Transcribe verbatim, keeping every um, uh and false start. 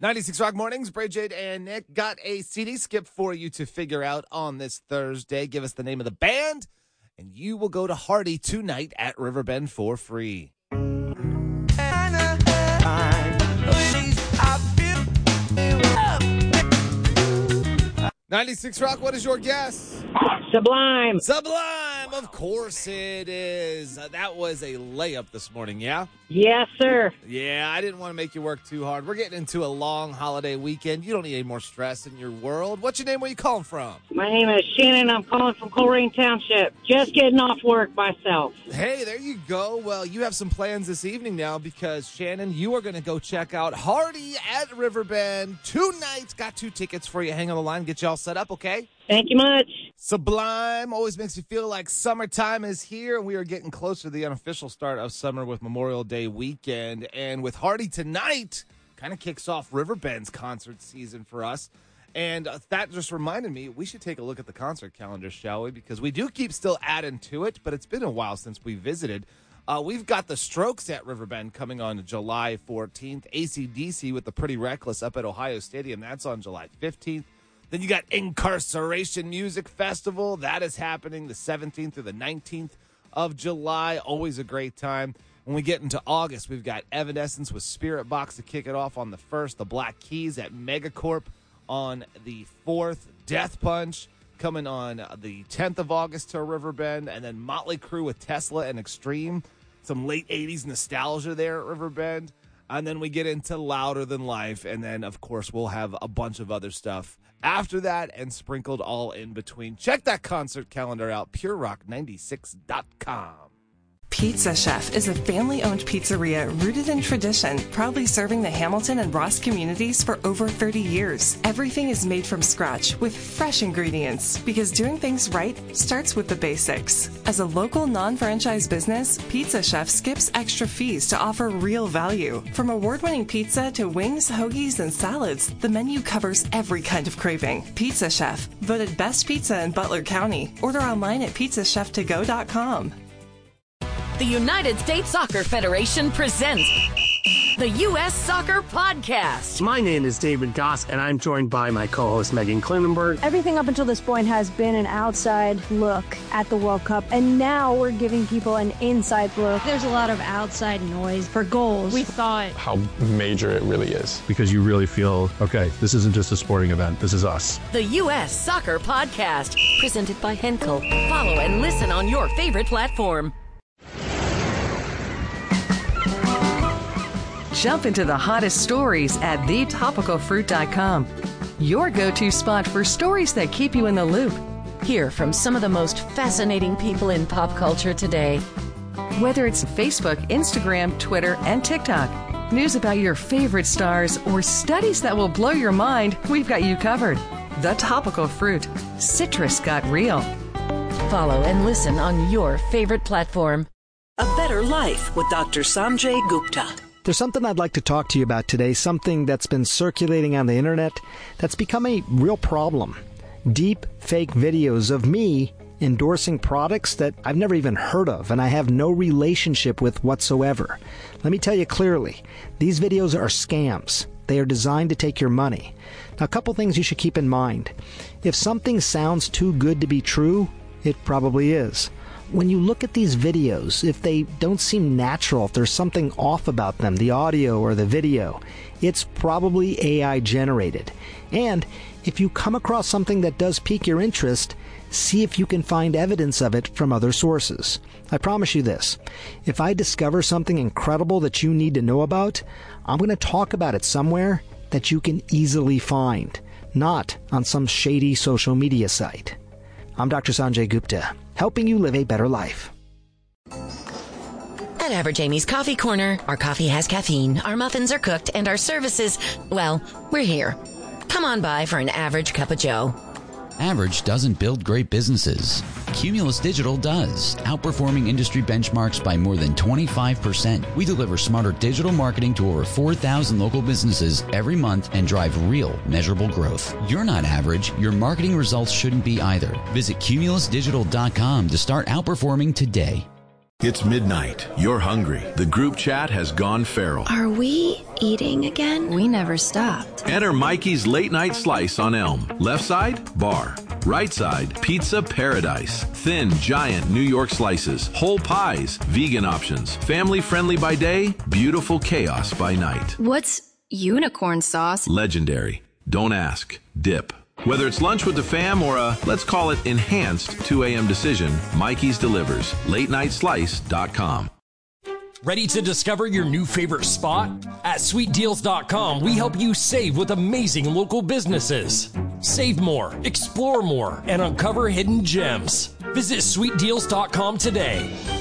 ninety-six Rock Mornings, Bridget and Nick got a C D skip for you to figure out on this Thursday. Give us the name of the band, and you will go to Hardy tonight at Riverbend for free. ninety-six Rock, what is your guess? Sublime. Sublime, of course it is. Uh, that was a layup this morning, yeah? Yes, sir. Yeah, I didn't want to make you work too hard. We're getting into a long holiday weekend. You don't need any more stress in your world. What's your name? Where you calling from? My name is Shannon. I'm calling from Coleraine Township. Just getting off work myself. Hey, there you go. Well, you have some plans this evening now because, Shannon, you are going to go check out Hardy at Riverbend tonight. Got two tickets for you. Hang on the line. Get you all set up, okay? Thank you much. Sublime always makes you feel like summertime is here, and we are getting closer to the unofficial start of summer with Memorial Day weekend. And with Hardy tonight, kind of kicks off Riverbend's concert season for us. And uh, that just reminded me, we should take a look at the concert calendar, shall we? Because we do keep still adding to it, but it's been a while since we visited. Uh, we've got the Strokes at Riverbend coming on July fourteenth. A C D C with the Pretty Reckless up at Ohio Stadium. That's on July fifteenth. Then you got Incarceration Music Festival. That is happening the seventeenth through the nineteenth of July. Always a great time. When we get into August, we've got Evanescence with Spirit Box to kick it off on the first. The Black Keys at Megacorp on the fourth. Death Punch coming on the tenth of August to Riverbend. And then Motley Crue with Tesla and Extreme. Some late eighties nostalgia there at Riverbend. And then we get into Louder Than Life. And then, of course, we'll have a bunch of other stuff after that and sprinkled all in between. Check that concert calendar out, pure rock ninety-six dot com. Pizza Chef is a family-owned pizzeria rooted in tradition, proudly serving the Hamilton and Ross communities for over thirty years. Everything is made from scratch with fresh ingredients because doing things right starts with the basics. As a local non-franchise business, Pizza Chef skips extra fees to offer real value. From award-winning pizza to wings, hoagies, and salads, the menu covers every kind of craving. Pizza Chef, voted best pizza in Butler County. Order online at pizza chef to go dot com. The United States Soccer Federation presents the U S Soccer Podcast. My name is David Goss, and I'm joined by my co-host Megan Klinenberg. Everything up until this point has been an outside look at the World Cup, and now we're giving people an inside look. There's a lot of outside noise for goals. We thought how major it really is. Because you really feel, okay, this isn't just a sporting event, this is us. The U S Soccer Podcast, presented by Henkel. Follow and listen on your favorite platform. Jump into the hottest stories at the topical fruit dot com. Your go-to spot for stories that keep you in the loop. Hear from some of the most fascinating people in pop culture today. Whether it's Facebook, Instagram, Twitter, and TikTok, news about your favorite stars, or studies that will blow your mind, we've got you covered. The Topical Fruit. Citrus got real. Follow and listen on your favorite platform. A Better Life with Doctor Sanjay Gupta. There's something I'd like to talk to you about today, something that's been circulating on the internet that's become a real problem. Deep fake videos of me endorsing products that I've never even heard of and I have no relationship with whatsoever. Let me tell you clearly, these videos are scams. They are designed to take your money. Now, a couple things you should keep in mind. If something sounds too good to be true, it probably is. When you look at these videos, if they don't seem natural, if there's something off about them, the audio or the video, it's probably A I generated. And if you come across something that does pique your interest, see if you can find evidence of it from other sources. I promise you this, if I discover something incredible that you need to know about, I'm going to talk about it somewhere that you can easily find, not on some shady social media site. I'm Doctor Sanjay Gupta, helping you live a better life. At Average Amy's Coffee Corner, our coffee has caffeine, our muffins are cooked, and our services, well, we're here. Come on by for an average cup of joe. Average doesn't build great businesses. Cumulus Digital does, outperforming industry benchmarks by more than twenty-five percent. We deliver smarter digital marketing to over four thousand local businesses every month and drive real, measurable growth. You're not average. Your marketing results shouldn't be either. Visit cumulus digital dot com to start outperforming today. It's midnight. You're hungry. The group chat has gone feral. Are we eating again? We never stopped. Enter Mikey's Late Night Slice on Elm. Left side, bar. Right side, pizza paradise. Thin, giant New York slices. Whole pies. Vegan options. Family friendly by day. Beautiful chaos by night. What's unicorn sauce? Legendary. Don't ask. Dip. Whether it's lunch with the fam or a, let's call it, enhanced two a.m. decision, Mikey's delivers. late night slice dot com. Ready to discover your new favorite spot? At sweet deals dot com, we help you save with amazing local businesses. Save more, explore more, and uncover hidden gems. Visit sweet deals dot com today.